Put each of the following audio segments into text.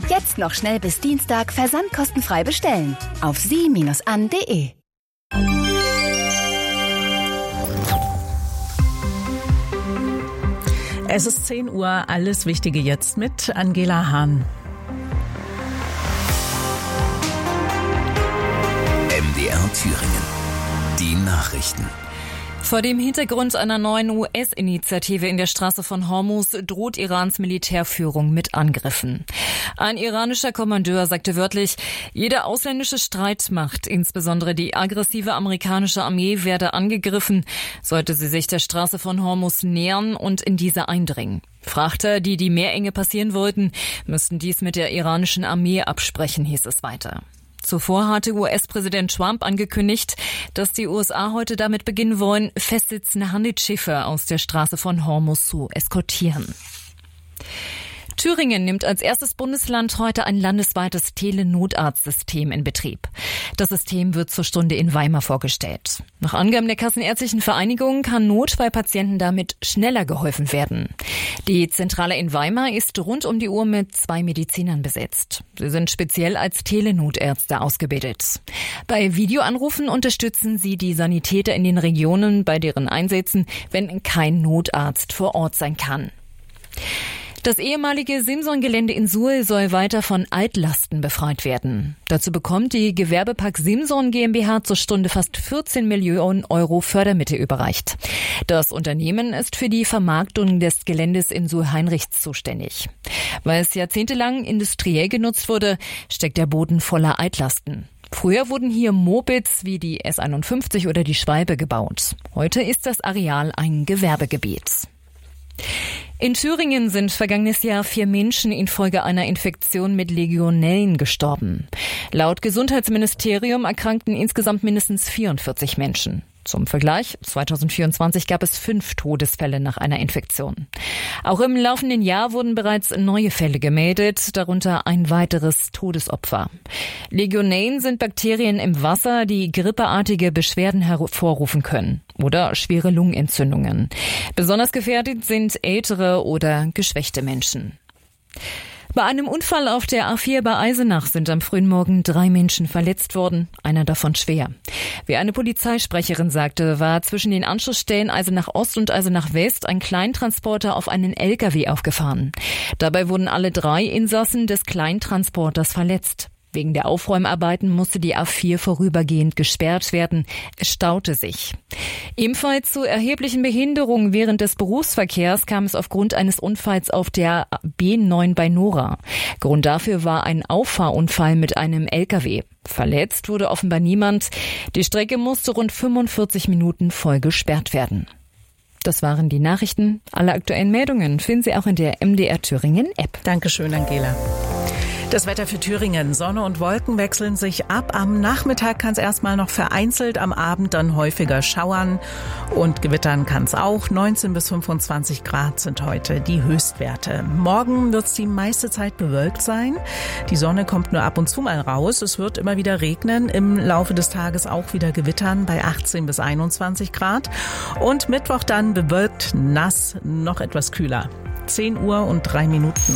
Jetzt noch schnell bis Dienstag versandkostenfrei bestellen. Auf sie-an.de. Es ist 10 Uhr, alles Wichtige jetzt mit Angela Hahn. MDR Thüringen. Die Nachrichten. Vor dem Hintergrund einer neuen US-Initiative in der Straße von Hormuz droht Irans Militärführung mit Angriffen. Ein iranischer Kommandeur sagte wörtlich, jede ausländische Streitmacht, insbesondere die aggressive amerikanische Armee, werde angegriffen, sollte sie sich der Straße von Hormuz nähern und in diese eindringen. Frachter, die die Meerenge passieren wollten, müssten dies mit der iranischen Armee absprechen, hieß es weiter. Zuvor hatte US-Präsident Trump angekündigt, dass die USA heute damit beginnen wollen, festsitzende Handelsschiffe aus der Straße von Hormuz zu eskortieren. Thüringen nimmt als erstes Bundesland heute ein landesweites Telenotarztsystem in Betrieb. Das System wird zur Stunde in Weimar vorgestellt. Nach Angaben der Kassenärztlichen Vereinigung kann Notfallpatienten damit schneller geholfen werden. Die Zentrale in Weimar ist rund um die Uhr mit 2 Medizinern besetzt. Sie sind speziell als Telenotärzte ausgebildet. Bei Videoanrufen unterstützen sie die Sanitäter in den Regionen bei deren Einsätzen, wenn kein Notarzt vor Ort sein kann. Das ehemalige Simson-Gelände in Suhl soll weiter von Altlasten befreit werden. Dazu bekommt die Gewerbepark Simson GmbH zur Stunde fast 14 Millionen Euro Fördermittel überreicht. Das Unternehmen ist für die Vermarktung des Geländes in Suhl-Heinrichs zuständig. Weil es jahrzehntelang industriell genutzt wurde, steckt der Boden voller Altlasten. Früher wurden hier Mopeds wie die S51 oder die Schwalbe gebaut. Heute ist das Areal ein Gewerbegebiet. In Thüringen sind vergangenes Jahr 4 Menschen infolge einer Infektion mit Legionellen gestorben. Laut Gesundheitsministerium erkrankten insgesamt mindestens 44 Menschen. Zum Vergleich, 2024 gab es 5 Todesfälle nach einer Infektion. Auch im laufenden Jahr wurden bereits neue Fälle gemeldet, darunter ein weiteres Todesopfer. Legionellen sind Bakterien im Wasser, die grippeartige Beschwerden hervorrufen können oder schwere Lungenentzündungen. Besonders gefährdet sind ältere oder geschwächte Menschen. Bei einem Unfall auf der A4 bei Eisenach sind am frühen Morgen 3 Menschen verletzt worden, einer davon schwer. Wie eine Polizeisprecherin sagte, war zwischen den Anschlussstellen Eisenach Ost und Eisenach West ein Kleintransporter auf einen LKW aufgefahren. Dabei wurden alle 3 Insassen des Kleintransporters verletzt. Wegen der Aufräumarbeiten musste die A4 vorübergehend gesperrt werden. Es staute sich. Ebenfalls zu erheblichen Behinderungen während des Berufsverkehrs kam es aufgrund eines Unfalls auf der B9 bei Nora. Grund dafür war ein Auffahrunfall mit einem LKW. Verletzt wurde offenbar niemand. Die Strecke musste rund 45 Minuten voll gesperrt werden. Das waren die Nachrichten. Alle aktuellen Meldungen finden Sie auch in der MDR Thüringen App. Dankeschön, Angela. Das Wetter für Thüringen. Sonne und Wolken wechseln sich ab. Am Nachmittag kann es erstmal noch vereinzelt, am Abend dann häufiger schauern und gewittern kann es auch. 19 bis 25 Grad sind heute die Höchstwerte. Morgen wird es die meiste Zeit bewölkt sein. Die Sonne kommt nur ab und zu mal raus. Es wird immer wieder regnen. Im Laufe des Tages auch wieder gewittern bei 18 bis 21 Grad. Und Mittwoch dann bewölkt, nass, noch etwas kühler. 10 Uhr und 3 Minuten.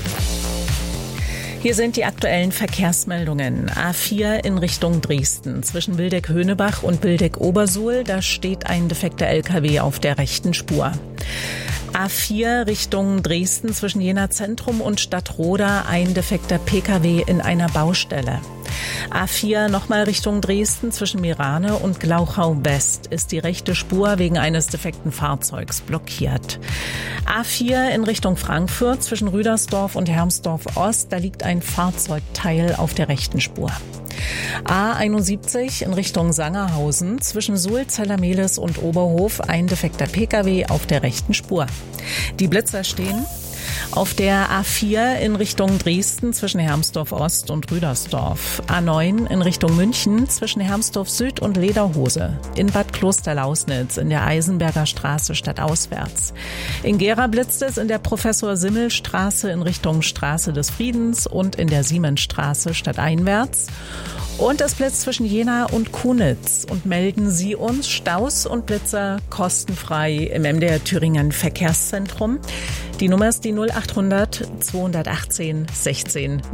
Hier sind die aktuellen Verkehrsmeldungen. A4 in Richtung Dresden. Zwischen Wildeck-Höhnebach und Wildeck-Obersuhl, da steht ein defekter LKW auf der rechten Spur. A4 Richtung Dresden zwischen Jena Zentrum und Stadtroda, ein defekter Pkw in einer Baustelle. A4 nochmal Richtung Dresden zwischen Mirane und Glauchau West ist die rechte Spur wegen eines defekten Fahrzeugs blockiert. A4 in Richtung Frankfurt zwischen Rüdersdorf und Hermsdorf Ost, da liegt ein Fahrzeugteil auf der rechten Spur. A71 in Richtung Sangerhausen zwischen Suhl, Zellermehlis und Oberhof, ein defekter Pkw auf der rechten Spur. Die Blitzer stehen auf der A4 in Richtung Dresden zwischen Hermsdorf Ost und Rüdersdorf. A9 in Richtung München zwischen Hermsdorf Süd und Lederhose. In Bad Klosterlausnitz in der Eisenberger Straße stadtauswärts. In Gera blitzt es in der Professor-Simmel-Straße in Richtung Straße des Friedens und in der Siemensstraße stadteinwärts. Und es blitzt zwischen Jena und Kunitz. Und melden Sie uns Staus und Blitzer kostenfrei im MDR Thüringen Verkehrszentrum. Die Nummer ist die 0800 218 16